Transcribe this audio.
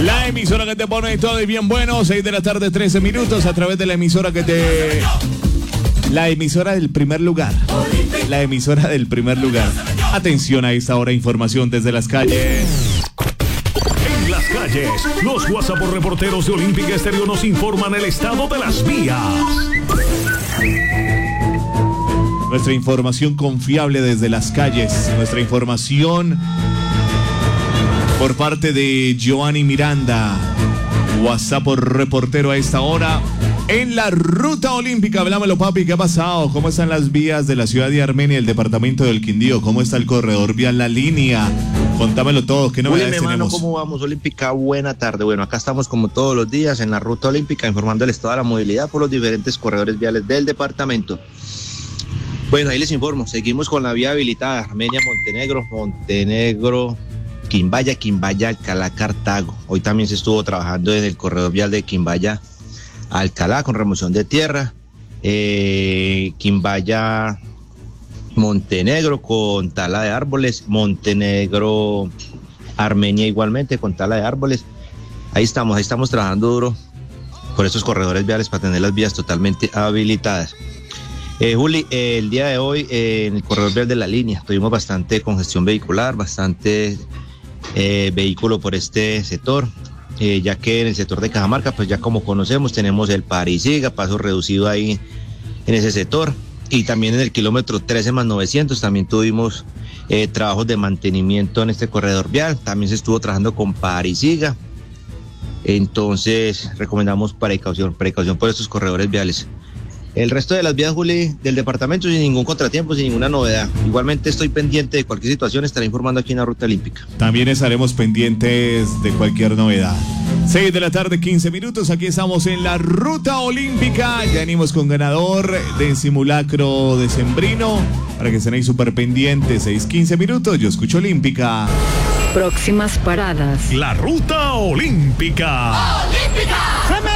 La emisora que te pone todo y bien bueno, 6 de la tarde, 13 minutos, a través de la emisora que te... La emisora del primer lugar. La emisora del primer lugar. Atención a esta hora, información desde las calles. En las calles, los WhatsApp reporteros de Olímpica Estéreo nos informan el estado de las vías. Nuestra información confiable desde las calles. Nuestra información por parte de Giovanni Miranda. WhatsApp reportero a esta hora. En la ruta olímpica, hablámelo papi, ¿qué ha pasado? ¿Cómo están las vías de la ciudad de Armenia, el departamento del Quindío? ¿Cómo está el corredor vial, la línea? Contámelo todo, ¿qué novedades tenemos? ¿Cómo vamos, Olímpica? Buena tarde. Bueno, acá estamos como todos los días en la ruta olímpica informando el estado de la movilidad por los diferentes corredores viales del departamento. Bueno, ahí les informo, seguimos con la vía habilitada, Armenia, Montenegro, Quimbaya, Alcalá, Cartago. Hoy también se estuvo trabajando en el corredor vial de Quimbaya, Alcalá con remoción de tierra, Quimbaya, Montenegro con tala de árboles, Montenegro, Armenia igualmente con tala de árboles. Ahí estamos trabajando duro por estos corredores viales para tener las vías totalmente habilitadas. Juli, el día de hoy en el corredor vial de la línea tuvimos bastante congestión vehicular, bastante vehículo por este sector. Ya que en el sector de Cajamarca, pues ya como conocemos, tenemos el Parisiga, paso reducido ahí en ese sector, y también en el kilómetro 13+900 también tuvimos trabajos de mantenimiento en este corredor vial, también se estuvo trabajando con Parisiga, entonces recomendamos precaución por estos corredores viales. El resto de las vías, Juli, del departamento sin ningún contratiempo, sin ninguna novedad. Igualmente estoy pendiente de cualquier situación, estaré informando aquí en la Ruta Olímpica. También estaremos pendientes de cualquier novedad. 6 de la tarde, 15 minutos, aquí estamos en la Ruta Olímpica. Ya venimos con ganador de simulacro decembrino, para que estén ahí súper pendientes. 6-15 minutos, yo escucho Olímpica. Próximas paradas. La Ruta Olímpica. ¡Olímpica!